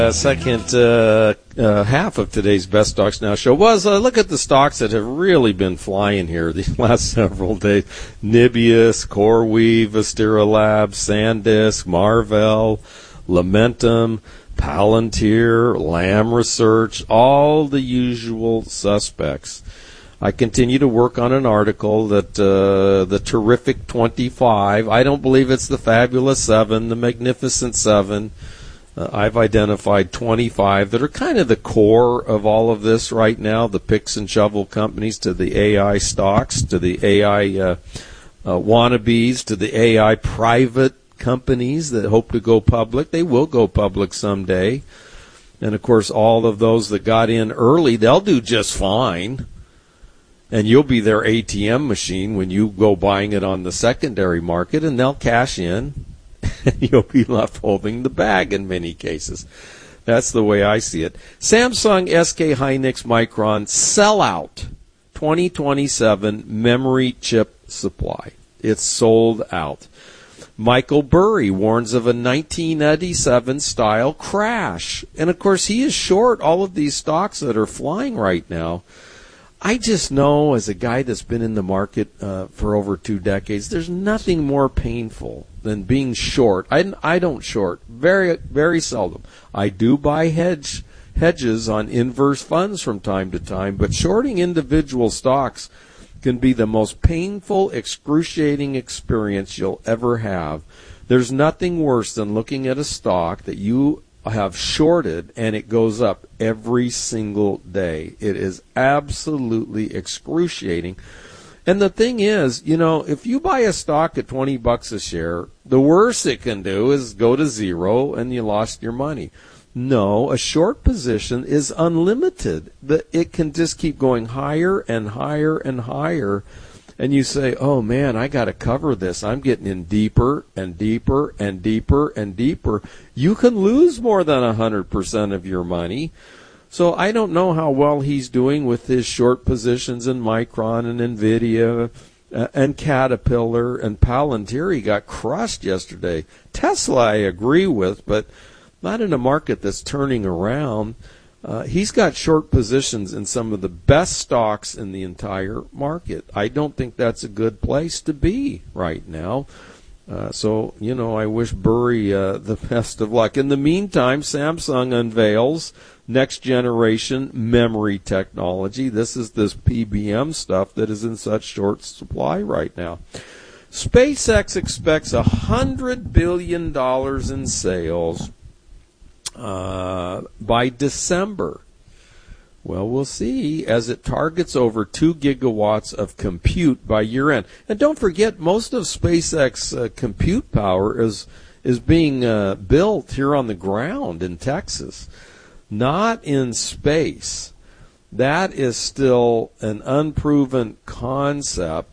Second half of today's Best Stocks Now show was look at the stocks that have really been flying here these last several days. Nibius, CoreWeave, Astera Labs, SanDisk, Marvell, Lumentum, Palantir, Lam Research, all the usual suspects. I continue to work on an article that the Terrific 25, I don't believe it's the Fabulous 7, the Magnificent 7. I've identified 25 that are kind of the core of all of this right now, the picks and shovel companies to the AI stocks, to the AI wannabes, to the AI private companies that hope to go public. They will go public someday. And, of course, all of those that got in early, they'll do just fine. And you'll be their ATM machine when you go buying it on the secondary market, and they'll cash in. And you'll be left holding the bag in many cases. That's the way I see it. Samsung, SK Hynix, Micron, sell out 2027 memory chip supply. It's sold out. Michael Burry warns of a 1987 style crash. And, of course, he is short all of these stocks that are flying right now. I just know, as a guy that's been in the market for over 2 decades, there's nothing more painful than being short. I don't short. Very, very seldom. I do buy hedges on inverse funds from time to time, but shorting individual stocks can be the most painful, excruciating experience you'll ever have. There's nothing worse than looking at a stock that you have shorted and it goes up every single day. It is absolutely excruciating. And the thing is, you know, if you buy a stock at $20 a share, the worst it can do is go to zero and you lost your money. No, a short position is unlimited. It can just keep going higher and higher and higher. And you say, oh, man, I got to cover this. I'm getting in deeper and deeper and deeper and deeper. You can lose more than 100% of your money. So I don't know how well he's doing with his short positions in Micron and NVIDIA and Caterpillar and Palantir. He got crushed yesterday. Tesla I agree with, but not in a market that's turning around. He's got short positions in some of the best stocks in the entire market. I don't think that's a good place to be right now. So, you know, I wish Burry the best of luck. In the meantime, Samsung unveils next generation memory technology. This is this PBM stuff that is in such short supply right now. SpaceX expects $100 billion in sales by December. Well, we'll see as it targets over 2 gigawatts of compute by year end. And don't forget, most of SpaceX compute power is being built here on the ground in Texas, not in space. That is still an unproven concept.